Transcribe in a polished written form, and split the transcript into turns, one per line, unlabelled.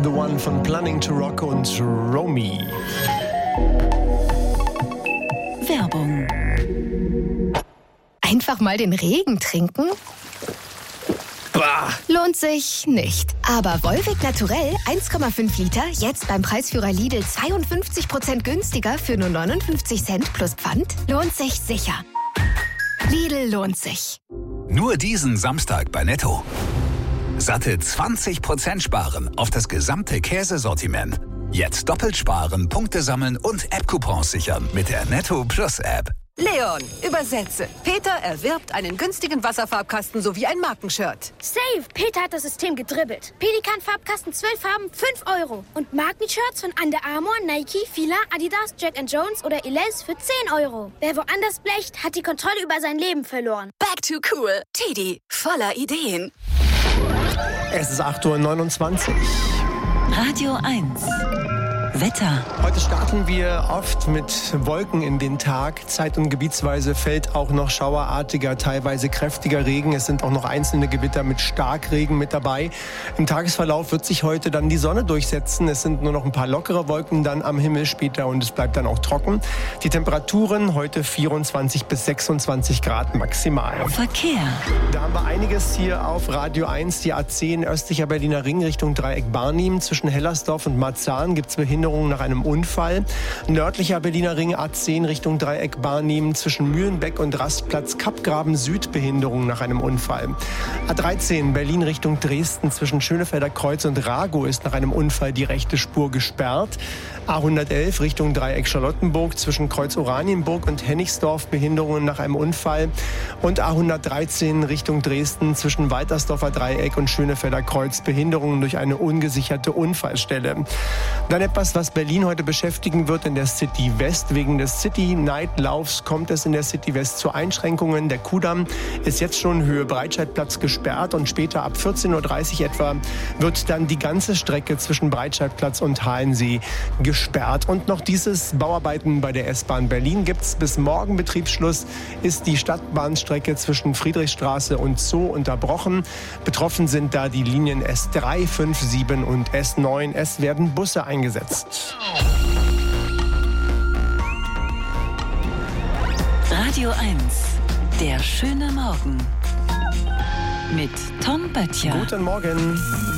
The One von Planning to Rock und Romy.
Werbung.
Einfach mal den Regen trinken?
Bah.
Lohnt sich nicht. Aber Volvic Naturell 1,5 Liter, jetzt beim Preisführer Lidl 52% günstiger für nur 59 Cent plus Pfand, lohnt sich sicher. Lidl lohnt sich.
Nur diesen Samstag bei Netto. Satte 20% sparen auf das gesamte Käsesortiment. Jetzt doppelt sparen, Punkte sammeln und App-Coupons sichern mit der Netto Plus App.
Leon, übersetze. Peter erwirbt einen günstigen Wasserfarbkasten sowie ein Markenshirt.
Save! Peter hat das System gedribbelt. Pelikan-Farbkasten 12 Farben, 5 €. Und Markenshirts von Under Armour, Nike, Fila, Adidas, Jack & Jones oder Elize für 10 €. Wer woanders blecht, hat die Kontrolle über sein Leben verloren.
Back to cool. Teddy, voller Ideen.
Es ist 8:29 Uhr.
Radio 1. Wetter.
Heute starten wir oft mit Wolken in den Tag. Zeit- und gebietsweise fällt auch noch schauerartiger, teilweise kräftiger Regen. Es sind auch noch einzelne Gewitter mit Starkregen mit dabei. Im Tagesverlauf wird sich heute dann die Sonne durchsetzen. Es sind nur noch ein paar lockere Wolken dann am Himmel später und es bleibt dann auch trocken. Die Temperaturen heute 24 bis 26 Grad maximal.
Verkehr.
Da haben wir einiges hier auf Radio 1. Die A10 östlicher Berliner Ring Richtung Dreieck Barnim. Zwischen Hellersdorf und Marzahn gibt es Behinderungen nach einem Unfall. Nördlicher Berliner Ring A10 Richtung Dreieck Barnim. Zwischen Mühlenbeck und Rastplatz Kappgraben Süd Behinderungen nach einem Unfall. A13 Berlin Richtung Dresden. Zwischen Schönefelder Kreuz und Rago ist nach einem Unfall die rechte Spur gesperrt. A111 Richtung Dreieck Charlottenburg. Zwischen Kreuz Oranienburg und Hennigsdorf Behinderungen nach einem Unfall. Und A113 Richtung Dresden. Zwischen Waltersdorfer Dreieck und Schönefelder Kreuz Behinderungen durch eine ungesicherte Unfallstelle. Dann etwas, was Berlin heute beschäftigen wird in der City West. Wegen des City-Night-Laufs kommt es in der City West zu Einschränkungen. Der Kudamm ist jetzt schon Höhe Breitscheidplatz gesperrt und später ab 14:30 Uhr etwa wird dann die ganze Strecke zwischen Breitscheidplatz und Halensee gesperrt. Und noch dieses Bauarbeiten bei der S-Bahn Berlin gibt's. Bis morgen Betriebsschluss ist die Stadtbahnstrecke zwischen Friedrichstraße und Zoo unterbrochen. Betroffen sind da die Linien S3, 5, 7 und S9. Es werden Busse eingesetzt.
Radio 1. Der schöne Morgen. Mit Tom Böttcher.
Guten Morgen.